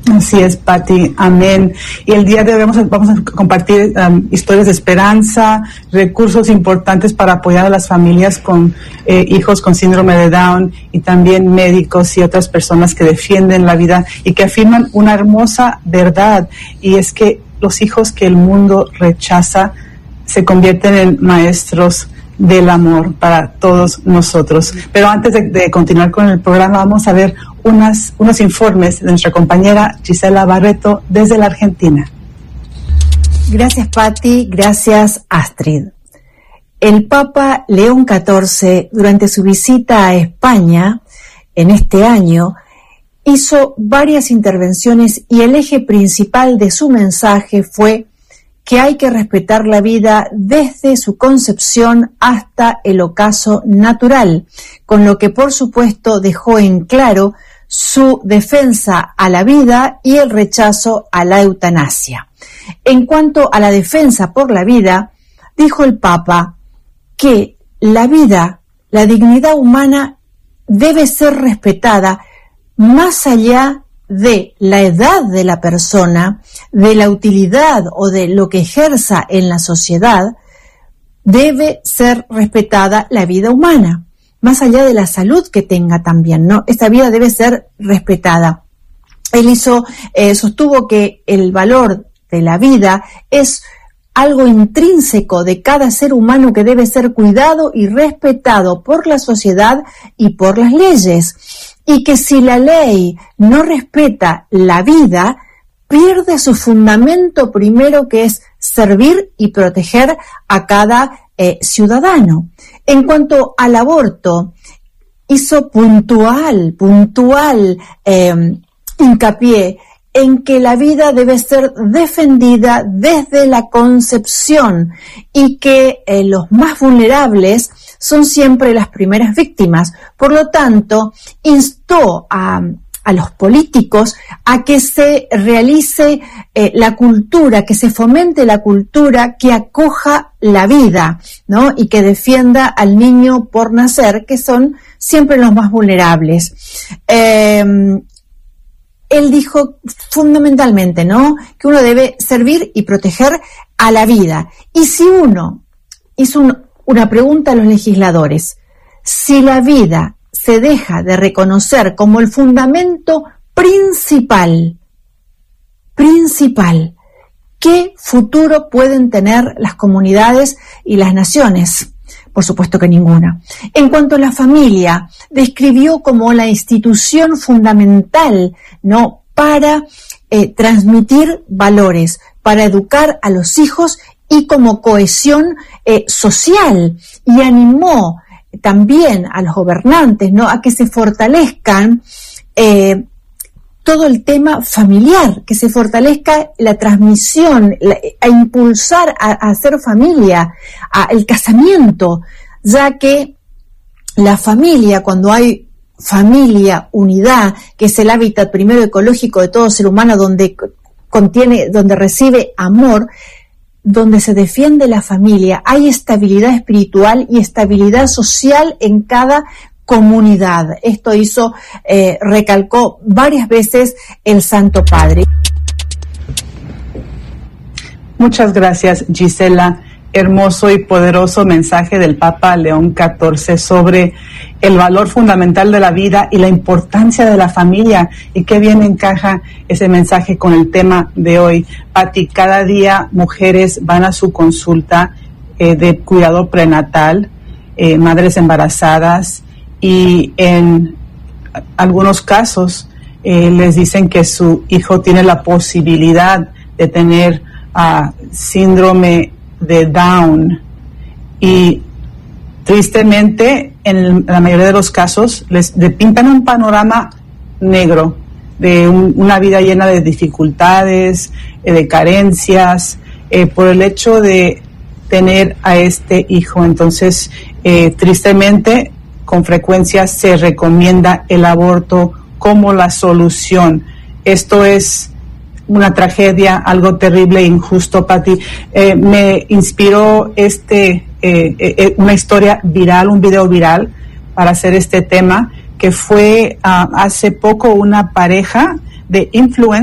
Así es, Pati, amén. Y el día de hoy vamos a compartir historias de esperanza, recursos importantes para apoyar a las familias con hijos con síndrome de Down, y también médicos y otras personas que defienden la vida y que afirman una hermosa verdad, y es que los hijos que el mundo rechaza se convierten en maestros del amor para todos nosotros. Pero antes de continuar con el programa, vamos a ver unos informes de nuestra compañera Gisela Barreto desde la Argentina. Gracias, Patti. Gracias, Astrid. El Papa León XIV, durante su visita a España en este año, hizo varias intervenciones y el eje principal de su mensaje fue que hay que respetar la vida desde su concepción hasta el ocaso natural, con lo que por supuesto dejó en claro su defensa a la vida y el rechazo a la eutanasia. En cuanto a la defensa por la vida, dijo el Papa que la vida, la dignidad humana debe ser respetada más allá de la edad de la persona, de la utilidad o de lo que ejerza en la sociedad. Debe ser respetada la vida humana, más allá de la salud que tenga también, ¿no? Esta vida debe ser respetada. Él sostuvo que el valor de la vida es algo intrínseco de cada ser humano que debe ser cuidado y respetado por la sociedad y por las leyes, y que si la ley no respeta la vida, pierde su fundamento primero, que es servir y proteger a cada ciudadano. En cuanto al aborto, hizo puntual hincapié en que la vida debe ser defendida desde la concepción y que los más vulnerables son siempre las primeras víctimas. Por lo tanto, instó a los políticos a que se realice la cultura, que se fomente la cultura que acoja la vida, ¿no? Y que defienda al niño por nacer, que son siempre los más vulnerables. Él dijo fundamentalmente, ¿no?, que uno debe servir y proteger a la vida. Y si uno hizo una pregunta a los legisladores, si la vida se deja de reconocer como el fundamento principal, ¿qué futuro pueden tener las comunidades y las naciones? Por supuesto que ninguna. En cuanto a la familia, describió como la institución fundamental, ¿no?, para transmitir valores, para educar a los hijos y como cohesión social, y animó también a los gobernantes, ¿no?, a que se fortalezcan todo el tema familiar, que se fortalezca la transmisión, a impulsar a hacer familia, el casamiento, ya que la familia, cuando hay familia, unidad, que es el hábitat primero ecológico de todo ser humano, donde recibe amor, donde se defiende la familia, hay estabilidad espiritual y estabilidad social en cada comunidad. Esto recalcó varias veces el Santo Padre. Muchas gracias, Gisela. Hermoso y poderoso mensaje del Papa León XIV sobre el valor fundamental de la vida y la importancia de la familia. Y qué bien encaja ese mensaje con el tema de hoy. Pati, cada día mujeres van a su consulta de cuidado prenatal, madres embarazadas, y en algunos casos les dicen que su hijo tiene la posibilidad de tener síndrome de Down, y tristemente en la mayoría de los casos les pintan un panorama negro de una vida llena de dificultades, de carencias, por el hecho de tener a este hijo. Entonces, tristemente, con frecuencia se recomienda el aborto como la solución. Esto es una tragedia, algo terrible e injusto, Pati. Me inspiró una historia viral, un video viral para hacer este tema, que fue hace poco una pareja de influencers